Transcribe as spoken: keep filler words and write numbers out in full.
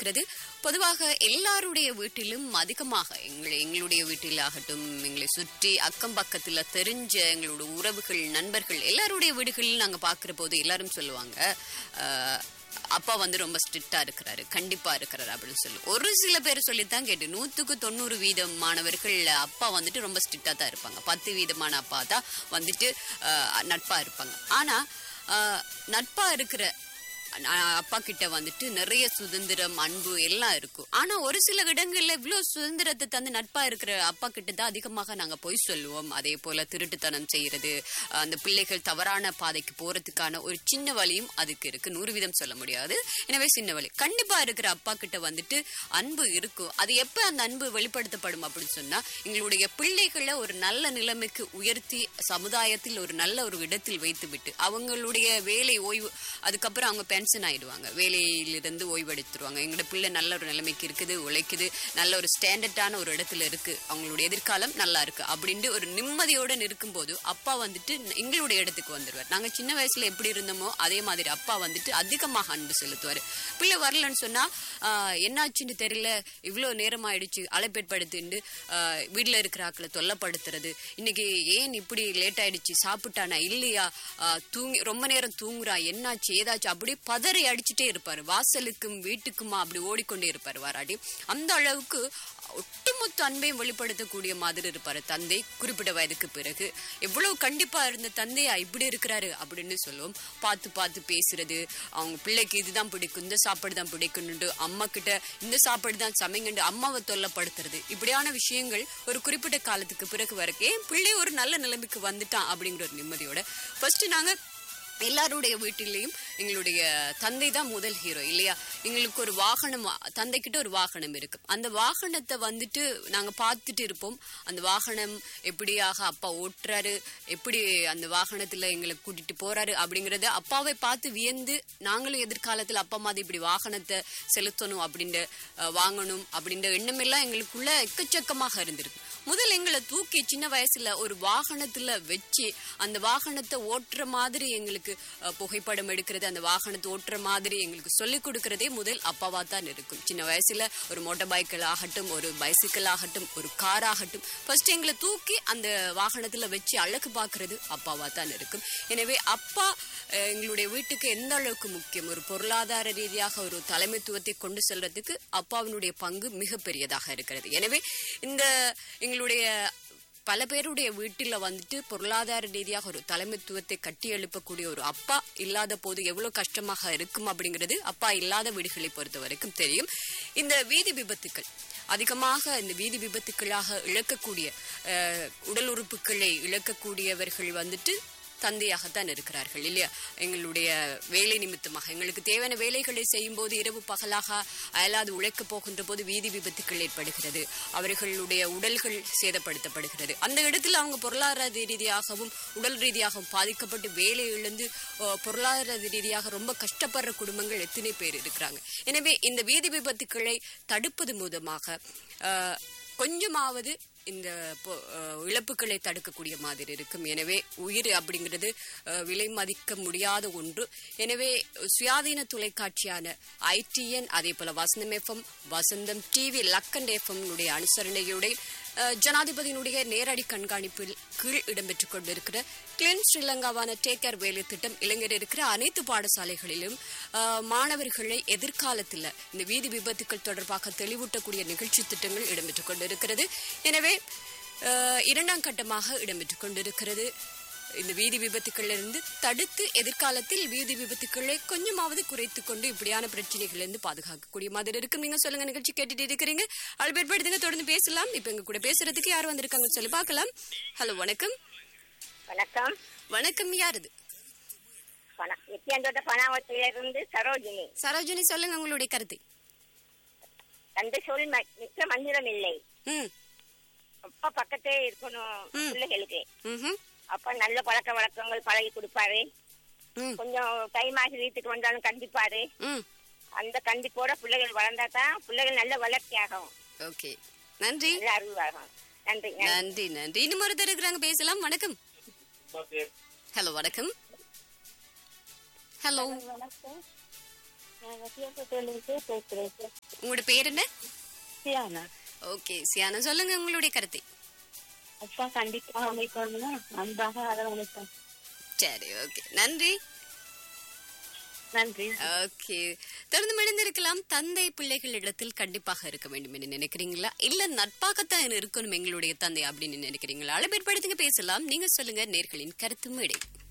இருக்கிறது. பொதுவாக எல்லாருடைய வீட்டிலும் அதிகமாக எங்களை எங்களுடைய வீட்டிலாகட்டும், எங்களை சுற்றி அக்கம் பக்கத்துல தெரிஞ்ச எங்களோட உறவுகள், நண்பர்கள் எல்லாருடைய வீடுகளில் நாங்க பாக்குற போது எல்லாரும் சொல்லுவாங்க, அப்பா வந்து ரொம்ப ஸ்ட்ரிக்டா இருக்கிறாரு, கண்டிப்பா இருக்கிறாரு அப்படின்னு சொல்லி. ஒரு சில பேர் சொல்லித்தான் கேட்டு நூத்துக்கு தொண்ணூறு வீதம் மாணவர்கள் அப்பா வந்துட்டு ரொம்ப ஸ்ட்ரிக்டா தான் இருப்பாங்க. பத்து வீதமான அப்பா தான் வந்துட்டு நட்பா இருப்பாங்க. ஆனா நட்பா இருக்கிற அப்பா கிட்ட வந்துட்டு நிறைய சுதந்திரம், அன்பு எல்லாம் இருக்கும். ஆனா ஒரு சில இடங்கள்ல இவ்வளவு சுதந்திரத்தை தந்து நட்பா இருக்கிற அப்பா கிட்ட தான் அதிகமாக நாங்க போய் சொல்லுவோம். அதே போல திருட்டுத்தனம் செய்யறது, அந்த பிள்ளைகள் தவறான பாதைக்கு போறதுக்கான ஒரு சின்ன வழியும் அதுக்கு இருக்கு. நூறு வீதம் சொல்ல முடியாது, எனவே சின்ன வழி. கண்டிப்பா இருக்கிற அப்பா கிட்ட வந்துட்டு அன்பு இருக்கும். அது எப்ப அந்த அன்பு வெளிப்படுத்தப்படும் அப்படின்னு சொன்னா, எங்களுடைய பிள்ளைகளை ஒரு நல்ல நிலைமைக்கு உயர்த்தி சமுதாயத்தில் ஒரு நல்ல ஒரு இடத்தில் வைத்து விட்டு அவங்களுடைய வேலை ஓய்வு, அதுக்கப்புறம் அவங்க பென்ஷன் ஆயிடுவாங்க, வேலையிலிருந்து ஓய்வெடுத்துருவாங்க. எங்களோட பிள்ளை நல்ல ஒரு நிலைமைக்கு இருக்குது, உழைக்குது, நல்ல ஒரு ஸ்டாண்டர்டான ஒரு இடத்துல இருக்கு, அவங்களுடைய எதிர்காலம் நல்லா இருக்கு அப்படின்ட்டு ஒரு நிம்மதியோட இருக்கும் போது அப்பா வந்துட்டு எங்களுடைய இடத்துக்கு வந்துடுவார். நாங்க சின்ன வயசுல எப்படி இருந்தோமோ அதே மாதிரி அப்பா வந்துட்டு அதிகமாக அன்பு செலுத்துவார். பிள்ளை வரலன்னு சொன்னா ஆஹ் என்னாச்சுன்னு தெரியல, இவ்வளவு நேரம் ஆயிடுச்சு, அழைப்பேற்படுத்திட்டு ஆஹ் வீட்டுல இருக்கிற ஆக்களை தொல்லப்படுத்துறது, இன்னைக்கு ஏன் இப்படி லேட் ஆயிடுச்சு, சாப்பிட்டானா இல்லையா, தூங்கி ரொம்ப நேரம் தூங்குறா, என்னாச்சு ஏதாச்சும், அப்படி பதறி அடிச்சுட்டே இருப்பாரு. வாசலுக்கும் வீட்டுக்குமா அப்படி ஓடிக்கொண்டே இருப்பாரு வாராடி. அந்த அளவுக்கு ஒட்டுமொத்த அன்பையும் வெளிப்படுத்தக்கூடிய மாதிரி இருப்பாரு தந்தை. குறிப்பிட்ட வயதுக்கு பிறகு எவ்வளவு கண்டிப்பா இருந்த தந்தையா இப்படி இருக்கிறாரு அப்படின்னு சொல்லுவோம். பார்த்து பார்த்து பேசுறது, அவங்க பிள்ளைக்கு இதுதான் பிடிக்கும், இந்த சாப்பாடு தான் பிடிக்கும்னு அம்மா கிட்ட இந்த சாப்பாடு தான் சமைங்கண்டு அம்மாவை தொல்லப்படுத்துறது, இப்படியான விஷயங்கள் ஒரு குறிப்பிட்ட காலத்துக்கு பிறகு வரைக்கும் என் பிள்ளை ஒரு நல்ல நிலைமைக்கு வந்துட்டான் அப்படிங்கிற ஒரு நிம்மதியோட ஃபர்ஸ்ட் நாங்க எல்லாருடைய வீட்டிலையும் எங்களுடைய தந்தை தான் முதல் ஹீரோ இல்லையா. எங்களுக்கு ஒரு வாகனம், தந்தை கிட்ட ஒரு வாகனம் இருக்கு. அந்த வாகனத்தை வந்துட்டு நாங்க பார்த்துட்டு இருப்போம். அந்த வாகனம் எப்படியாக அப்பா ஓட்டுறாரு, எப்படி அந்த வாகனத்துல எங்களை கூட்டிட்டு போறாரு அப்படிங்கறத அப்பாவை பார்த்து வியந்து நாங்களும் எதிர்காலத்துல அப்பா மாதிரி இப்படி வாகனத்தை செலுத்தணும் அப்படின்ற வாங்கணும் அப்படின்ற எண்ணம் எல்லாம் எங்களுக்குள்ள எக்கச்சக்கமாக இருந்திருக்கு. முதல் எங்களை தூக்கி சின்ன வயசுல ஒரு வாகனத்துல வச்சு அந்த வாகனத்தை ஓட்டுற மாதிரி எங்களுக்கு புகைப்படம் எடுக்கிறது, அந்த வாகனத்தை ஓட்டுற மாதிரி எங்களுக்கு சொல்லிக் கொடுக்கறதே முதல் அப்பாவா தான் இருக்கும். சின்ன வயசுல ஒரு மோட்டார் பைக்கிள் ஆகட்டும், ஒரு பைசிக்கிள் ஆகட்டும், ஒரு கார் ஆகட்டும், ஃபர்ஸ்ட் எங்களை தூக்கி அந்த வாகனத்துல வச்சு அழகு பார்க்கறது அப்பாவா தான் இருக்கும். எனவே அப்பா எங்களுடைய வீட்டுக்கு எந்த அளவுக்கு முக்கியம், ஒரு பொருளாதார ரீதியாக ஒரு தலைமைத்துவத்தை கொண்டு செல்றதுக்கு அப்பாவினுடைய பங்கு மிகப்பெரியதாக இருக்கிறது. எனவே இந்த எங்களுடைய பல பேருடைய வீட்டில வந்துட்டு பொருளாதார ரீதியாக ஒரு தலைமைத்துவத்தை கட்டி எழுப்பக்கூடிய ஒரு அப்பா இல்லாத போது எவ்வளவு கஷ்டமாக இருக்கும் அப்படிங்கிறது அப்பா இல்லாத வீடுகளை பொறுத்த வரைக்கும் தெரியும். இந்த வீதி விபத்துக்கள் அதிகமாக, இந்த வீதி விபத்துக்களாக இழக்கக்கூடிய உடல் உறுப்புகளை இழக்கக்கூடியவர்கள் வந்துட்டு தந்தையாகத்தான் இருக்கிறார்கள் இல்லையா. எங்களுடைய வேலை நிமித்தமாக எங்களுக்கு தேவையான வேலைகளை செய்யும் போது இரவு பகலாக அயலாது உழைக்க போகின்ற போது வீதி விபத்துக்கள் ஏற்படுகிறது, அவர்களுடைய உடல்கள் சேதப்படுத்தப்படுகிறது. அந்த இடத்துல அவங்க பொருளாதார ரீதியாகவும் உடல் ரீதியாகவும் பாதிக்கப்பட்டு வேலை இழந்து பொருளாதார ரீதியாக ரொம்ப கஷ்டப்படுற குடும்பங்கள் எத்தனை பேர் இருக்கிறாங்க. எனவே இந்த வீதி விபத்துக்களை தடுப்பது மூலமாக கொஞ்சமாவது இந்த இழப்புகளை தடுக்கக்கூடிய மாதிரி இருக்கும். எனவே உயிர் அப்படிங்கிறது விலை மதிக்க முடியாத ஒன்று. எனவே சுயாதீன தொலைக்காட்சியான ஐடிஎன், அதே போல வசந்தம் எஃப்எம், வசந்தம் டிவி, லக்கண்ட் எஃப்எம் அனுசரணையுடைய ஜனாதிபதியினுடைய நேரடி கண்காணிப்பில் கீழ் இடம்பெற்றுக் கொண்டிருக்கிற கிளீன் ஸ்ரீலங்காவான டேக் கேர் வேலை திட்டம் இளைஞர் இருக்கிற அனைத்து பாடசாலைகளிலும் மாணவர்களை எதிர்காலத்தில் இந்த வீதி விபத்துக்கள் தொடர்பாக தெளிவூட்டக்கூடிய நிகழ்ச்சி திட்டங்கள் இடம்பெற்றுக் கொண்டிருக்கிறது. எனவே இரண்டாம் கட்டமாக இடம்பெற்றுக் கொண்டிருக்கிறது. இந்த வீதி விபத்துக்கள் இருந்து தடுத்து எதிர்காலத்தில் வீதி விபத்துக்களை கொஞ்சமாவது குறைத்துக் கொண்டு இப்படியான பிரச்சனைகள் இருந்து பாதுகாக்கக்கூடிய மாதிரி இருக்கும். நீங்க சொல்லுங்க, நிகழ்ச்சி கேட்டுட்டு இருக்கிறீங்க, அல்பேற்படுத்துங்க, தொடர்ந்து பேசலாம். இப்ப எங்க கூட பேசுறதுக்கு யார் வந்திருக்காங்க சொல்லி பார்க்கலாம். ஹலோ, வணக்கம். வணக்கம். வணக்கம், யார் இது? சரோஜினி. சரோஜினி, சொல்லுங்க உங்களுடைய கருத்தை. தந்தை சொல் மிக்க மந்திரம் இல்லை. அப்பா பக்கத்தே இருக்கணும் பிள்ளைகளுக்கு. அப்ப நல்ல பழக்க வழக்கங்கள் பழகி கொடுப்பாரு. கொஞ்சம் டைம் ஆகி வீட்டுக்கு வந்தாலும் கண்டிப்பாரு. அந்த கண்டிப்போட பிள்ளைகள் வளர்ந்தா தான் பிள்ளைகள் நல்ல வளர்ச்சி ஆகும். ஓகே, நன்றி. அறிவாகும். நன்றி நன்றி நன்றி. இன்னும் ஒருத்தர் இருக்கிறாங்க, பேசலாம். வணக்கம். ஹலோ, வணக்கம். ஹலோ, உங்களோட பேர் என்ன? சியானா. ஓகே சியானா, சொல்லுங்க உங்களுடைய கருத்தை. அப்பா கண்டிப்பாக அமைக்கணும்னா அன்பாக அரவணைப்பேன். சரி, ஓகே, நன்றி. நன்றி. ஓகே, தொடர்ந்து மணிந்திருக்கலாம். தந்தை பிள்ளைகளிடத்தில் கண்டிப்பாக இருக்க வேண்டும் என்று நினைக்கிறீங்களா, இல்ல நட்பாகத்தான் இருக்கணும் எங்களுடைய தந்தை அப்படின்னு நினைக்கிறீங்களா? அளபேற்படுத்துங்க, பேசலாம். நீங்க சொல்லுங்க. நேர்களின் கருத்து மேடை.